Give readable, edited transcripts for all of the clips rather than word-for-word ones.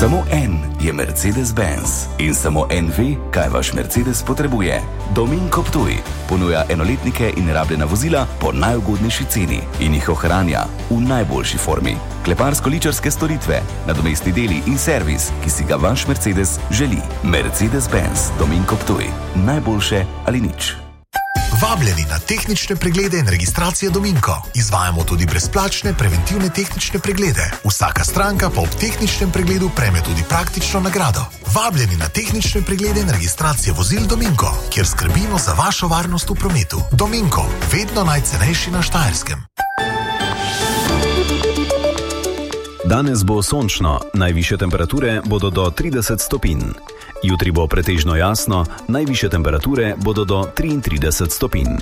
Samo en je Mercedes-Benz in samo en ve, kaj vaš Mercedes potrebuje. Dominko Ptuj ponuja enoletnike in rabljena vozila po najugodnejši ceni in jih ohranja v najboljši formi. Kleparsko-ličarske storitve, nadomestni deli in servis, ki si ga vaš Mercedes želi. Mercedes-Benz Dominko Ptuj. Najboljše ali nič. Vabljeni na tehnične preglede in registracije Dominko. Izvajamo tudi brezplačne preventivne tehnične preglede. Vsaka stranka pa ob tehničnem pregledu prejme tudi praktično nagrado. Vabljeni na tehnične preglede in registracije vozil Dominko, kjer skrbimo za vašo varnost v prometu. Dominko, vedno najcenejši na Štajerskem. Danes bo sončno, najvišje temperature bodo do 30 stopinj. Jutri bo pretežno jasno, najvišje temperature bodo do 33 stopinj.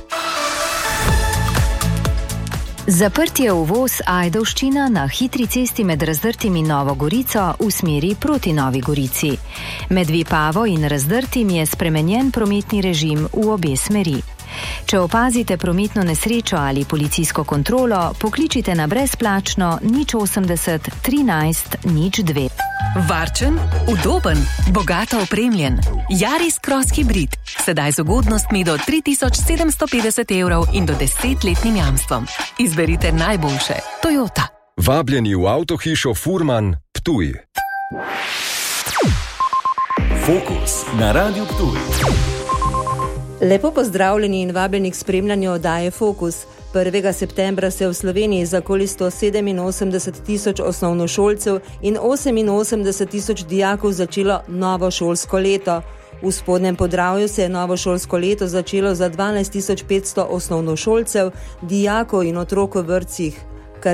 Zaprt je uvoz Ajdovščina na hitri cesti med Razdrtim in Novo Gorico v smeri proti Novi Gorici. Med Vipavo in Razdrtim je spremenjen prometni režim v obe smeri. Če opazite prometno nesrečo ali policijsko kontrolo, pokličite na brezplačno 080 13 02. Varčen, udoben, bogato opremljen. Yaris Cross Hybrid. Sedaj z ugodnostmi do 3750 evrov in do 10-letnim jamstvom. Izberite najboljše. Toyota. Vabljeni v avtohišo Furman Ptuj. Fokus na Radiu Ptuj. Lepo pozdravljeni in vabljeni k spremljanju oddaje Fokus. 1. septembra se je v Sloveniji za okoli 187 tisoč osnovnošolcev in 88 tisoč dijakov začelo novo šolsko leto. V Spodnjem Podravju se je novo šolsko leto začelo za 12 500 osnovnošolcev, dijakov in otrok v vrtcih. Kar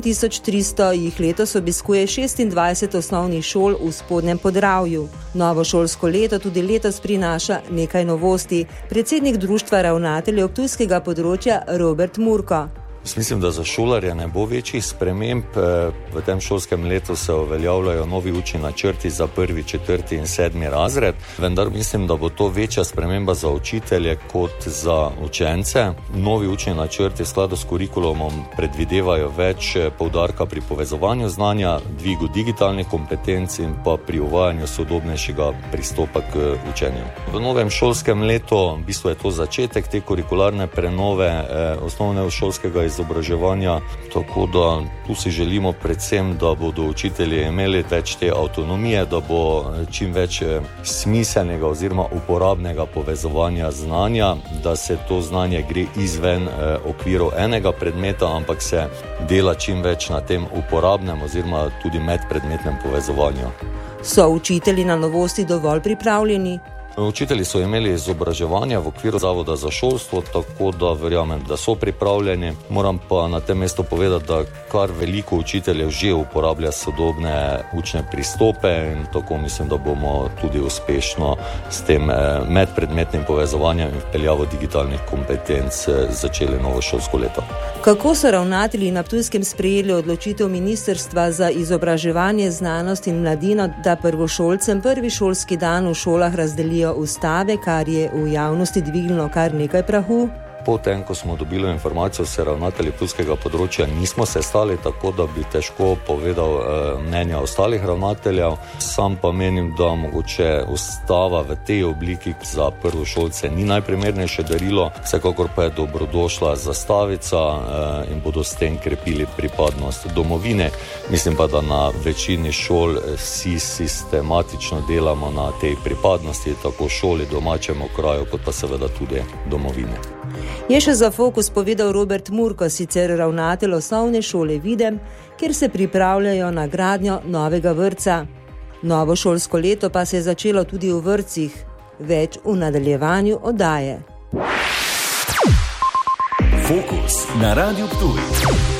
7300 jih letos obiskuje 26 osnovnih šol v Spodnjem Podravju. Novo šolsko leto tudi letos prinaša nekaj novosti. Predsednik Društva ravnateljev ptujskega področja Robert Murko. Mislim, da za šolarje ne bo večjih sprememb. V tem šolskem letu se uveljavljajo novi učni načrti za 1., 4. in 7. razred, vendar mislim, da bo to večja sprememba za učitelje kot za učence. Novi učni načrti v skladu s kurikulumom predvidevajo več poudarka pri povezovanju znanja, dvigu digitalnih kompetenc in pa pri uvajanju sodobnejšega pristopa k učenju. V novem šolskem letu, v bistvu je to začetek te kurikularne prenove osnovnega šolskega izobraževanja, tako da tu si želimo predvsem, da bodo učitelji imeli več te avtonomije, da bo čim več smiselnega oziroma uporabnega povezovanja znanja, da se to znanje gre izven okvirov enega predmeta, ampak se dela čim več na tem uporabnem oziroma tudi medpredmetnem povezovanju. So učitelji na novosti dovolj pripravljeni? Učitelji so imeli izobraževanje v okviru Zavoda za šolstvo, tako da verjamem, da so pripravljeni. Moram pa na tem mestu povedati, da kar veliko učiteljev že uporablja sodobne učne pristope in tako mislim, da bomo tudi uspešno s tem medpredmetnim povezovanjem in vpeljavo digitalnih kompetenc začeli novo šolsko leto. Kako so ravnatelji na Ptujskem sprejeli odločitev Ministrstva za izobraževanje, znanost in mladino, da prvošolcem prvi šolski dan v šolah razdelijo ustave, kar je v javnosti dvignilo kar nekaj prahu? Potem, ko smo dobili informacijo, se ravnatelji ptujskega področja nismo sestali, tako da bi težko povedal mnenja ostalih ravnateljev. Sam pa menim, da mogoče ustava v tej obliki za prvošolce ni najprimernejše darilo, vsekakor pa je dobrodošla zastavica in bodo s tem krepili pripadnost domovine. Mislim pa, da na večini šol vsi sistematično delamo na tej pripadnosti, tako šoli, domačemu kraju, kot pa seveda tudi domovine. Je še za Fokus povedal Robert Murko, sicer ravnatelj osnovne šole Videm, kjer se pripravljajo na gradnjo novega vrtca. Novo šolsko leto pa se je začelo tudi v vrtcih. Več v nadaljevanju oddaje. Fokus na Radiu Ptuj.